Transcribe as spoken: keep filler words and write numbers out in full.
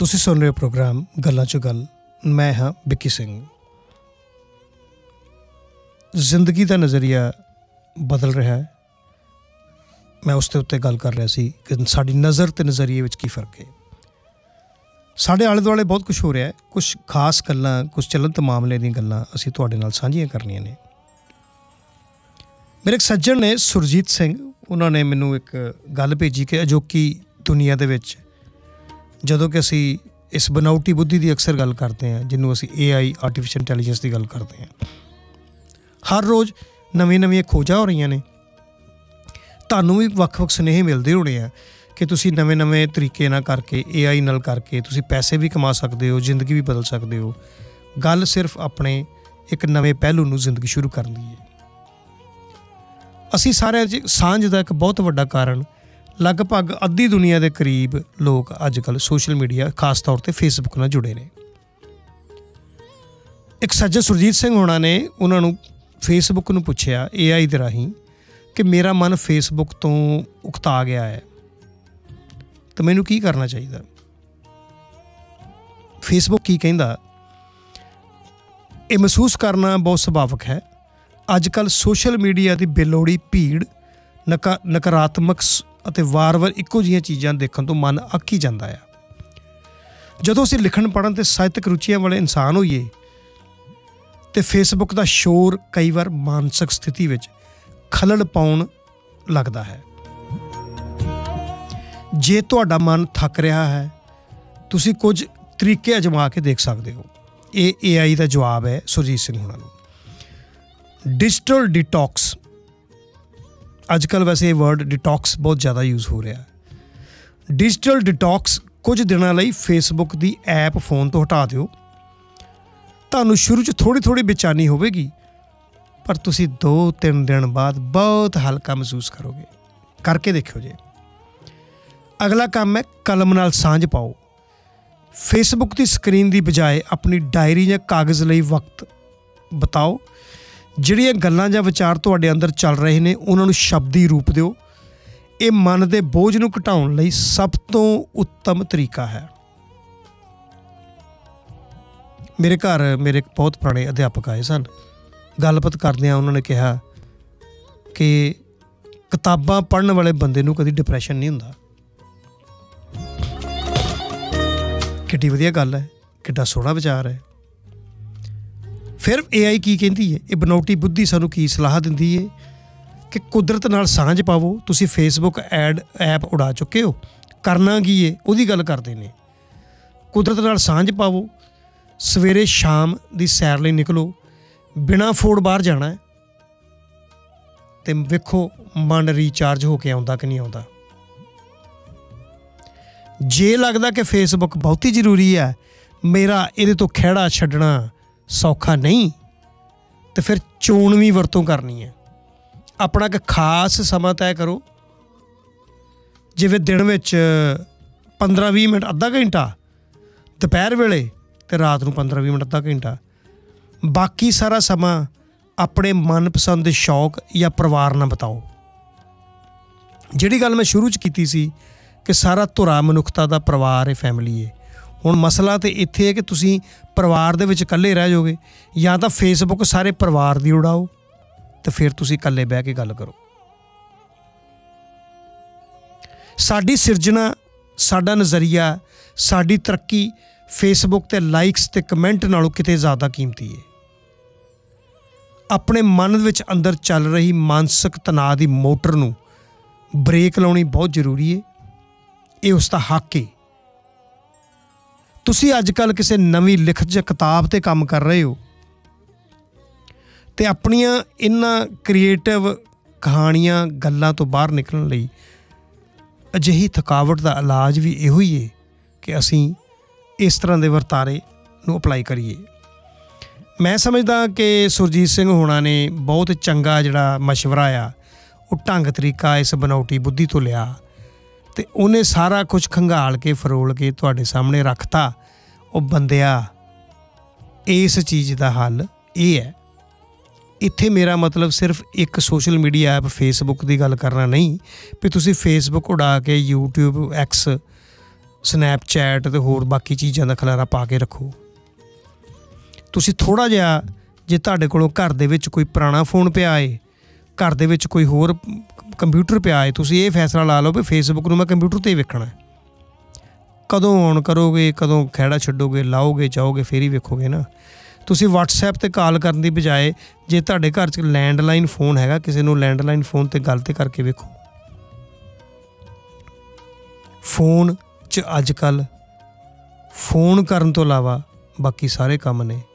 ਤੁਸੀਂ ਸੁਣ ਰਹੇ ਹੋ ਪ੍ਰੋਗਰਾਮ ਗੱਲਾਂ 'ਚੋਂ ਗੱਲ। ਮੈਂ ਹਾਂ ਵਿੱਕੀ ਸਿੰਘ। ਜ਼ਿੰਦਗੀ ਦਾ ਨਜ਼ਰੀਆ ਬਦਲ ਰਿਹਾ ਹੈ। ਮੈਂ ਉਸ ਦੇ ਉੱਤੇ ਗੱਲ ਕਰ ਰਿਹਾ ਸੀ ਕਿ ਸਾਡੀ ਨਜ਼ਰ ਅਤੇ ਨਜ਼ਰੀਏ ਵਿੱਚ ਕੀ ਫਰਕ ਹੈ। ਸਾਡੇ ਆਲੇ ਦੁਆਲੇ ਬਹੁਤ ਕੁਛ ਹੋ ਰਿਹਾ ਹੈ। ਕੁਛ ਖਾਸ ਗੱਲਾਂ, ਕੁਛ ਚੱਲਣ ਮਾਮਲੇ ਦੀਆਂ ਗੱਲਾਂ ਅਸੀਂ ਤੁਹਾਡੇ ਨਾਲ ਸਾਂਝੀਆਂ ਕਰਨੀਆਂ ਨੇ। ਮੇਰੇ ਇੱਕ ਸੱਜਣ ਨੇ ਸੁਰਜੀਤ ਸਿੰਘ, ਉਹਨਾਂ ਨੇ ਮੈਨੂੰ ਇੱਕ ਗੱਲ ਭੇਜੀ ਕਿ ਅਜੋਕੀ ਦੁਨੀਆ ਦੇ ਵਿੱਚ ਜਦੋਂ ਕਿ ਅਸੀਂ ਇਸ ਬਨਾਵਟੀ ਬੁੱਧੀ ਦੀ ਅਕਸਰ ਗੱਲ ਕਰਦੇ ਹਾਂ, ਜਿਹਨੂੰ ਅਸੀਂ ਏ ਆਈ ਆਰਟੀਫਿਸ਼ਲ ਇੰਟੈਲੀਜੈਂਸ ਦੀ ਗੱਲ ਕਰਦੇ ਹਾਂ, ਹਰ ਰੋਜ਼ ਨਵੀਆਂ ਨਵੀਆਂ ਖੋਜਾਂ ਹੋ ਰਹੀਆਂ ਨੇ। ਤੁਹਾਨੂੰ ਵੀ ਵੱਖ ਵੱਖ ਸੁਨੇਹੇ ਮਿਲਦੇ ਹੋਣੇ ਆ ਕਿ ਤੁਸੀਂ ਨਵੇਂ ਨਵੇਂ ਤਰੀਕੇ ਨਾਲ ਕਰਕੇ, ਏ ਆਈ ਨਾਲ ਕਰਕੇ ਤੁਸੀਂ ਪੈਸੇ ਵੀ ਕਮਾ ਸਕਦੇ ਹੋ, ਜ਼ਿੰਦਗੀ ਵੀ ਬਦਲ ਸਕਦੇ ਹੋ। ਗੱਲ ਸਿਰਫ ਆਪਣੇ ਇੱਕ ਨਵੇਂ ਪਹਿਲੂ ਨੂੰ ਜ਼ਿੰਦਗੀ ਸ਼ੁਰੂ ਕਰਨ ਦੀ ਹੈ। ਅਸੀਂ ਸਾਰਿਆਂ 'ਚ ਸਾਂਝ ਦਾ ਇੱਕ ਬਹੁਤ ਵੱਡਾ ਕਾਰਨ, ਲਗਭਗ ਅੱਧੀ ਦੁਨੀਆ ਦੇ ਕਰੀਬ ਲੋਕ ਅੱਜ ਕੱਲ੍ਹ ਸੋਸ਼ਲ ਮੀਡੀਆ, ਖਾਸ ਤੌਰ 'ਤੇ ਫੇਸਬੁੱਕ ਨਾਲ ਜੁੜੇ ਨੇ। ਇੱਕ ਸੱਜਣ ਸੁਰਜੀਤ ਸਿੰਘ ਹੋਣਾ ਨੇ ਉਹਨਾਂ ਨੂੰ ਫੇਸਬੁੱਕ ਨੂੰ ਪੁੱਛਿਆ ਏ ਆਈ ਦੇ ਰਾਹੀਂ ਕਿ ਮੇਰਾ ਮਨ ਫੇਸਬੁੱਕ ਤੋਂ ਉਕਤਾ ਗਿਆ ਹੈ ਤਾਂ ਮੈਨੂੰ ਕੀ ਕਰਨਾ ਚਾਹੀਦਾ। ਫੇਸਬੁੱਕ ਕੀ ਕਹਿੰਦਾ, ਇਹ ਮਹਿਸੂਸ ਕਰਨਾ ਬਹੁਤ ਸੁਭਾਵਿਕ ਹੈ। ਅੱਜ ਕੱਲ੍ਹ ਸੋਸ਼ਲ ਮੀਡੀਆ ਦੀ ਬੇਲੋੜੀ ਭੀੜ, ਨਕਾ ਨਕਾਰਾਤਮਕ ਅਤੇ ਵਾਰ-ਵਾਰ ਇੱਕੋ ਜਿਹੀਆਂ ਚੀਜ਼ਾਂ ਦੇਖਣ ਤੋਂ ਮਨ ਅੱਕ ਹੀ ਜਾਂਦਾ ਆ। ਜਦੋਂ ਅਸੀਂ ਲਿਖਣ ਪੜ੍ਹਨ ਅਤੇ ਸਾਹਿਤਕ ਰੁਚੀਆਂ ਵਾਲੇ ਇਨਸਾਨ ਹੋਈਏ ਅਤੇ ਫੇਸਬੁੱਕ ਦਾ ਸ਼ੋਰ ਕਈ ਵਾਰ ਮਾਨਸਿਕ ਸਥਿਤੀ ਵਿੱਚ ਖਲਲ ਪਾਉਣ ਲੱਗਦਾ ਹੈ। ਜੇ ਤੁਹਾਡਾ ਮਨ ਥੱਕ ਰਿਹਾ ਹੈ, ਤੁਸੀਂ ਕੁਝ ਤਰੀਕੇ ਅਜਮਾ ਕੇ ਦੇਖ ਸਕਦੇ ਹੋ। ਇਹ ਏ ਆਈ ਦਾ ਜਵਾਬ ਹੈ ਸੁਰਜੀਤ ਸਿੰਘ ਹੋਣਾ ਨੂੰ। ਡਿਜੀਟਲ ਡਿਟੌਕਸ, ਅੱਜ ਕੱਲ੍ਹ ਵੈਸੇ ਇਹ ਵਰਡ ਡਿਟੌਕਸ ਬਹੁਤ ਜ਼ਿਆਦਾ ਯੂਜ਼ ਹੋ ਰਿਹਾ। ਡਿਜੀਟਲ ਡਿਟੌਕਸ, ਕੁਝ ਦਿਨਾਂ ਲਈ ਫੇਸਬੁੱਕ ਦੀ ਐਪ ਫੋਨ ਤੋਂ ਹਟਾ ਦਿਓ। ਤੁਹਾਨੂੰ ਸ਼ੁਰੂ 'ਚ ਥੋੜ੍ਹੀ ਥੋੜ੍ਹੀ ਬੇਚੈਨੀ ਹੋਵੇਗੀ, ਪਰ ਤੁਸੀਂ ਦੋ ਤਿੰਨ ਦਿਨ ਬਾਅਦ ਬਹੁਤ ਹਲਕਾ ਮਹਿਸੂਸ ਕਰੋਗੇ। ਕਰਕੇ ਦੇਖਿਓ ਜੇ। ਅਗਲਾ ਕੰਮ ਹੈ ਕਲਮ ਨਾਲ ਸਾਂਝ ਪਾਓ। ਫੇਸਬੁੱਕ ਦੀ ਸਕਰੀਨ ਦੀ ਬਜਾਏ ਆਪਣੀ ਡਾਇਰੀ ਜਾਂ ਕਾਗਜ਼ ਲਈ ਵਕਤ ਬਿਤਾਓ। ਜਿਹੜੀਆਂ ਗੱਲਾਂ ਜਾਂ ਵਿਚਾਰ ਤੁਹਾਡੇ ਅੰਦਰ ਚੱਲ ਰਹੇ ਨੇ ਉਹਨਾਂ ਨੂੰ ਸ਼ਬਦੀ ਰੂਪ ਦਿਓ। ਇਹ ਮਨ ਦੇ ਬੋਝ ਨੂੰ ਘਟਾਉਣ ਲਈ ਸਭ ਤੋਂ ਉੱਤਮ ਤਰੀਕਾ ਹੈ। ਮੇਰੇ ਘਰ ਮੇਰੇ ਇੱਕ ਬਹੁਤ ਪੁਰਾਣੇ ਅਧਿਆਪਕ ਆਏ ਸਨ। ਗੱਲਬਾਤ ਕਰਦਿਆਂ ਉਹਨਾਂ ਨੇ ਕਿਹਾ ਕਿ ਕਿਤਾਬਾਂ ਪੜ੍ਹਨ ਵਾਲੇ ਬੰਦੇ ਨੂੰ ਕਦੀ ਡਿਪਰੈਸ਼ਨ ਨਹੀਂ ਹੁੰਦਾ। ਕਿੱਡੀ ਵਧੀਆ ਗੱਲ ਹੈ, ਕਿੱਡਾ ਸੋਹਣਾ ਵਿਚਾਰ ਹੈ। ਫਿਰ ਏ ਆਈ ਕੀ ਕਹਿੰਦੀ ਹੈ, ਇਹ ਬਨਾਵਟੀ ਬੁੱਧੀ ਸਾਨੂੰ ਕੀ ਸਲਾਹ ਦਿੰਦੀ ਹੈ ਕਿ ਕੁਦਰਤ ਨਾਲ ਸਾਂਝ ਪਾਵੋ। ਤੁਸੀਂ ਫੇਸਬੁੱਕ ਐਡ ਐਪ ਉਡਾ ਚੁੱਕੇ ਹੋ, ਕਰਨਾ ਕੀ ਹੈ ਉਹਦੀ ਗੱਲ ਕਰਦੇ ਨੇ। ਕੁਦਰਤ ਨਾਲ ਸਾਂਝ ਪਾਵੋ। ਸਵੇਰੇ ਸ਼ਾਮ ਦੀ ਸੈਰ ਲਈ ਨਿਕਲੋ, ਬਿਨਾਂ ਫੋਨ ਬਾਹਰ ਜਾਣਾ ਅਤੇ ਵੇਖੋ ਮਨ ਰੀਚਾਰਜ ਹੋ ਕੇ ਆਉਂਦਾ ਕਿ ਨਹੀਂ ਆਉਂਦਾ। ਜੇ ਲੱਗਦਾ ਕਿ ਫੇਸਬੁੱਕ ਬਹੁਤੀ ਜ਼ਰੂਰੀ ਹੈ, ਮੇਰਾ ਇਹਦੇ ਤੋਂ ਖਹਿੜਾ ਛੱਡਣਾ ਸੌਖਾ ਨਹੀਂ, ਅਤੇ ਫਿਰ ਚੋਣਵੀਂ ਵਰਤੋਂ ਕਰਨੀ ਹੈ। ਆਪਣਾ ਇੱਕ ਖਾਸ ਸਮਾਂ ਤੈਅ ਕਰੋ, ਜਿਵੇਂ ਦਿਨ ਵਿੱਚ ਪੰਦਰਾਂ ਵੀਹ ਮਿੰਟ, ਅੱਧਾ ਘੰਟਾ ਦੁਪਹਿਰ ਵੇਲੇ, ਅਤੇ ਰਾਤ ਨੂੰ ਪੰਦਰਾਂ ਵੀਹ ਮਿੰਟ, ਅੱਧਾ ਘੰਟਾ। ਬਾਕੀ ਸਾਰਾ ਸਮਾਂ ਆਪਣੇ ਮਨਪਸੰਦ ਦੇ ਸ਼ੌਕ ਜਾਂ ਪਰਿਵਾਰ ਨਾਲ ਬਿਤਾਓ। ਜਿਹੜੀ ਗੱਲ ਮੈਂ ਸ਼ੁਰੂ 'ਚ ਕੀਤੀ ਸੀ ਕਿ ਸਾਰਾ ਧੁਰਾ ਮਨੁੱਖਤਾ ਦਾ ਪਰਿਵਾਰ ਹੈ, ਫੈਮਿਲੀ ਹੈ। ਹੁਣ ਮਸਲਾ ਤਾਂ ਇੱਥੇ ਹੈ ਕਿ ਤੁਸੀਂ ਪਰਿਵਾਰ ਦੇ ਵਿੱਚ ਇਕੱਲੇ ਰਹਿ ਜਾਓਗੇ, ਜਾਂ ਤਾਂ ਫੇਸਬੁੱਕ ਸਾਰੇ ਪਰਿਵਾਰ ਦੀ ਉਡਾਓ ਅਤੇ ਫਿਰ ਤੁਸੀਂ ਇਕੱਲੇ ਬਹਿ ਕੇ ਗੱਲ ਕਰੋ। ਸਾਡੀ ਸਿਰਜਣਾ, ਸਾਡਾ ਨਜ਼ਰੀਆ, ਸਾਡੀ ਤਰੱਕੀ ਫੇਸਬੁੱਕ 'ਤੇ ਲਾਈਕਸ ਅਤੇ ਕਮੈਂਟ ਨਾਲੋਂ ਕਿਤੇ ਜ਼ਿਆਦਾ ਕੀਮਤੀ ਹੈ। ਆਪਣੇ ਮਨ ਵਿੱਚ ਅੰਦਰ ਚੱਲ ਰਹੀ ਮਾਨਸਿਕ ਤਣਾਅ ਦੀ ਮੋਟਰ ਨੂੰ ਬ੍ਰੇਕ ਲਾਉਣੀ ਬਹੁਤ ਜ਼ਰੂਰੀ ਹੈ। ਇਹ ਉਸ ਦਾ ਹੱਕ ਹੈ। ਤੁਸੀਂ ਅੱਜ ਕੱਲ੍ਹ ਕਿਸੇ ਨਵੀਂ ਲਿਖਤ ਜਾਂ ਕਿਤਾਬ 'ਤੇ ਕੰਮ ਕਰ ਰਹੇ ਹੋ ਅਤੇ ਆਪਣੀਆਂ ਇਹਨਾਂ ਕ੍ਰੀਏਟਿਵ ਕਹਾਣੀਆਂ, ਗੱਲਾਂ ਤੋਂ ਬਾਹਰ ਨਿਕਲਣ ਲਈ ਅਜਿਹੀ ਥਕਾਵਟ ਦਾ ਇਲਾਜ ਵੀ ਇਹੋ ਹੀ ਹੈ ਕਿ ਅਸੀਂ ਇਸ ਤਰ੍ਹਾਂ ਦੇ ਵਰਤਾਰੇ ਨੂੰ ਅਪਲਾਈ ਕਰੀਏ। ਮੈਂ ਸਮਝਦਾ ਕਿ ਸੁਰਜੀਤ ਸਿੰਘ ਹੋਣਾ ਨੇ ਬਹੁਤ ਚੰਗਾ ਜਿਹੜਾ ਮਸ਼ਵਰਾ ਆ, ਉਹ ਢੰਗ ਤਰੀਕਾ ਇਸ ਬਨਾਵਟੀ ਬੁੱਧੀ ਤੋਂ ਲਿਆ ਅਤੇ ਉਹਨੇ ਸਾਰਾ ਕੁਛ ਖੰਗਾਲ ਕੇ ਫਰੋਲ ਕੇ ਤੁਹਾਡੇ ਸਾਹਮਣੇ ਰੱਖਤਾ। ਉਹ ਬੰਦਿਆ, ਇਸ ਚੀਜ਼ ਦਾ ਹੱਲ ਇਹ ਹੈ। ਇੱਥੇ ਮੇਰਾ ਮਤਲਬ ਸਿਰਫ ਇੱਕ ਸੋਸ਼ਲ ਮੀਡੀਆ ਐਪ ਫੇਸਬੁੱਕ ਦੀ ਗੱਲ ਕਰਨਾ ਨਹੀਂ ਵੀ ਤੁਸੀਂ ਫੇਸਬੁੱਕ ਉਡਾ ਕੇ ਯੂਟਿਊਬ, ਐਕਸ ਸਨੈਪਚੈਟ ਅਤੇ ਹੋਰ ਬਾਕੀ ਚੀਜ਼ਾਂ ਦਾ ਖਿਲਾਰਾ ਪਾ ਕੇ ਰੱਖੋ। ਤੁਸੀਂ ਥੋੜ੍ਹਾ ਜਿਹਾ, ਜੇ ਤੁਹਾਡੇ ਕੋਲੋਂ ਘਰ ਦੇ ਵਿੱਚ ਕੋਈ ਪੁਰਾਣਾ ਫੋਨ ਪਿਆ ਏ, ਘਰ ਦੇ ਵਿੱਚ ਕੋਈ ਹੋਰ ਕੰਪਿਊਟਰ ਪਿਆ ਏ, ਤੁਸੀਂ ਇਹ ਫੈਸਲਾ ਲਾ ਲਓ ਵੀ ਫੇਸਬੁੱਕ ਨੂੰ ਮੈਂ ਕੰਪਿਊਟਰ 'ਤੇ ਹੀ ਵੇਖਣਾ। ਕਦੋਂ ਔਨ ਕਰੋਗੇ, ਕਦੋਂ ਖਹਿੜਾ ਛੱਡੋਗੇ, ਲਾਓਗੇ ਜਾਓਗੇ ਫਿਰ ਹੀ ਵੇਖੋਗੇ ਨਾ। ਤੁਸੀਂ ਵਟਸਐਪ 'ਤੇ ਕਾਲ ਕਰਨ ਦੀ ਬਜਾਏ ਜੇ ਤੁਹਾਡੇ ਘਰ 'ਚ ਲੈਂਡਲਾਈਨ ਫੋਨ ਹੈਗਾ, ਕਿਸੇ ਨੂੰ ਲੈਂਡਲਾਈਨ ਫੋਨ 'ਤੇ ਗੱਲ 'ਤੇ ਕਰਕੇ ਵੇਖੋ। ਫੋਨ 'ਚ ਅੱਜ ਕੱਲ੍ਹ ਫੋਨ ਕਰਨ ਤੋਂ ਇਲਾਵਾ ਬਾਕੀ ਸਾਰੇ ਕੰਮ ਨੇ।